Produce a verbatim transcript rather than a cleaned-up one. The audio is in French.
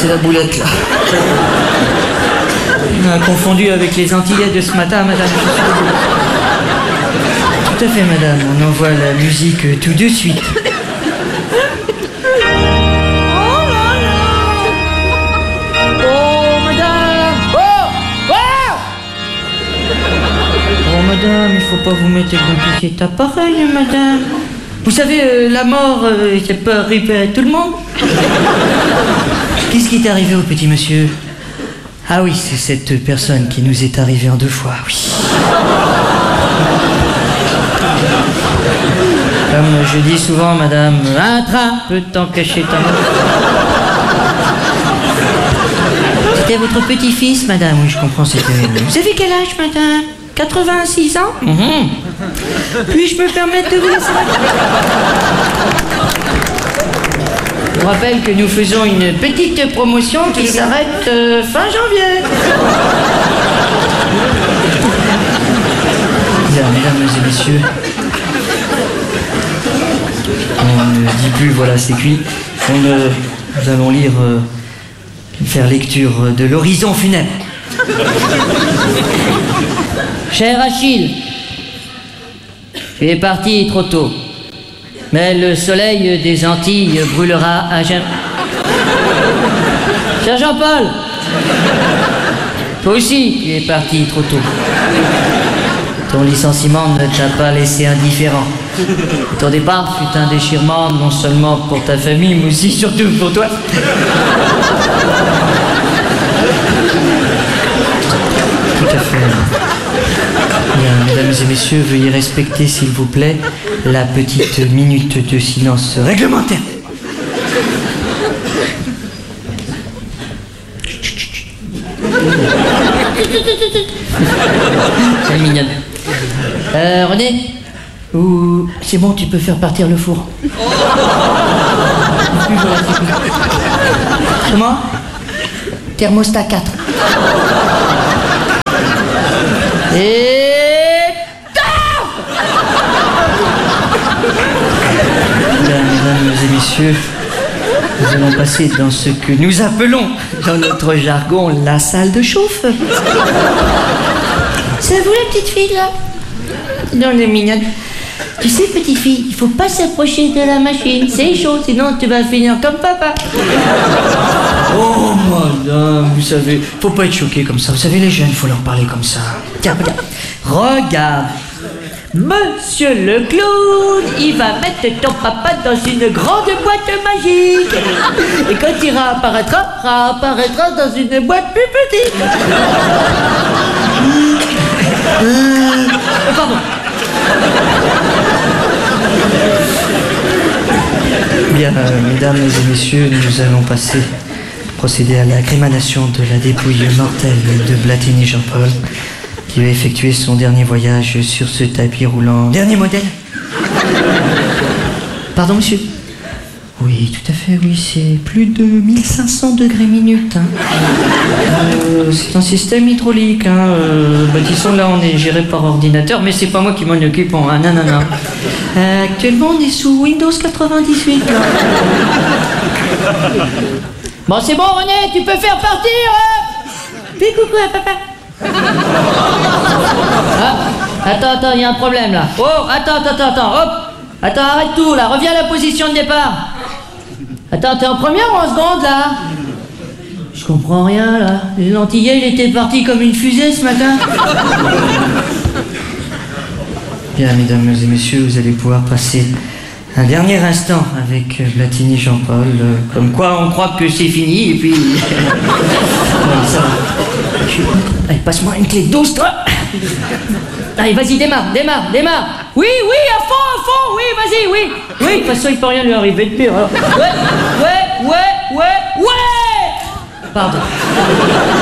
c'est la boulette, là. On a confondu avec les Antillais de ce matin, madame. Tout à fait, madame. On envoie la musique tout de suite. Madame, il faut pas vous mettre avec un petit appareil, madame. Vous savez, euh, la mort, euh, ça peut arriver à tout le monde. Qu'est-ce qui est arrivé au petit monsieur? Ah oui, c'est cette personne qui nous est arrivée en deux fois, oui. Comme je dis souvent, madame, un train peut t'en cacher ta mort. C'était votre petit-fils, madame? Oui, je comprends, c'était... Vous avez quel âge, madame? quatre-vingt-six ans? Mmh. Puis-je me permettre de vous laisser? Je vous rappelle que nous faisons une petite promotion qui s'arrête euh, fin janvier. Bien, mesdames et messieurs, on ne dit plus voilà c'est cuit. On, euh, nous allons lire, euh, faire lecture de l'horizon funèbre. Cher Achille, tu es parti trop tôt, mais le soleil des Antilles brûlera à jamais. Cher Jean-Paul, toi aussi tu es parti trop tôt. Ton licenciement ne t'a pas laissé indifférent. Ton départ fut un déchirement non seulement pour ta famille, mais aussi surtout pour toi. Tout à fait. Bien, mesdames et messieurs, veuillez respecter, s'il vous plaît, la petite minute de silence réglementaire. C'est mignonne. Euh, René, ou... c'est bon, tu peux faire partir le four. Comment? Thermostat quatre. Et... Bien, mesdames et messieurs, nous allons passer dans ce que nous appelons, dans notre jargon, la salle de chauffe. C'est vous la petite fille, là? Non, elle est mignonne. Tu sais, petite fille, il faut pas s'approcher de la machine. C'est chaud, sinon tu vas finir comme papa. Oh, madame, vous savez, faut pas être choqué comme ça. Vous savez, les jeunes, faut leur parler comme ça. Tiens, regarde. Regarde. Monsieur le clown, il va mettre ton papa dans une grande boîte magique. Et quand il réapparaîtra, réapparaîtra dans une boîte plus petite. Euh, pardon. Bien, euh, mesdames et messieurs, nous allons passer, procéder à la crémation de la dépouille mortelle de Blatini Jean-Paul, qui va effectuer son dernier voyage sur ce tapis roulant. Dernier modèle? Pardon, monsieur? Oui, tout à fait, oui, c'est plus de mille cinq cents degrés minutes. Hein. Euh, c'est un système hydraulique. Hein. Euh, bah, disons, là, on est géré par ordinateur, mais c'est pas moi qui m'en occupe. Hein. Non, non, non. Euh, actuellement, on est sous Windows quatre-vingt-dix-huit. Là. Bon, c'est bon, René, tu peux faire partir. Hein. Fais coucou à papa. Ah, attends, attends, il y a un problème là. Oh, attends, attends, attends, hop. Attends, arrête tout là, reviens à la position de départ. Attends, t'es en première ou en seconde là? Je comprends rien là. Les Antillais, il était parti comme une fusée ce matin. Bien, mesdames et messieurs, vous allez pouvoir passer un dernier instant avec Blatini Jean-Paul. Euh, comme quoi, on croit que c'est fini et puis. Ouais, ça va. Je... Allez, passe-moi une clé de douze, toi. Allez, vas-y, démarre, démarre, démarre. Oui, oui, à fond, à fond, oui, vas-y, oui. Oui, de toute façon, il peut rien lui arriver de pire. Alors. Ouais, ouais, ouais, ouais, ouais. Pardon.